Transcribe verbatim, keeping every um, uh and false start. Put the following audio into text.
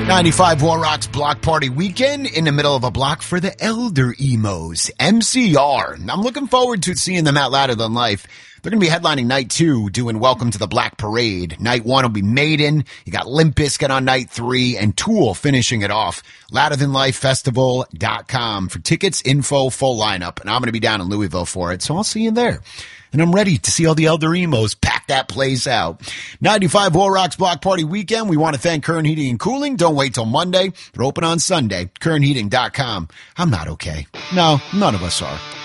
ninety-five War Rocks Block Party Weekend in the middle of a block for the Elder Emos, M C R. I'm looking forward to seeing them out louder than life. They're going to be headlining night two, doing Welcome to the Black Parade. Night one will be Maiden. You got Limp Bizkit on night three and Tool finishing it off. louder than life festival dot com for tickets, info, full lineup. And I'm going to be down in Louisville for it, so I'll see you there. And I'm ready to see all the Elder Emos pack that place out. ninety-five War Rocks Block Party Weekend. We want to thank Kern Heating and Cooling. Don't wait till Monday. They're open on Sunday. Kern Heating dot com. I'm not okay. No, none of us are.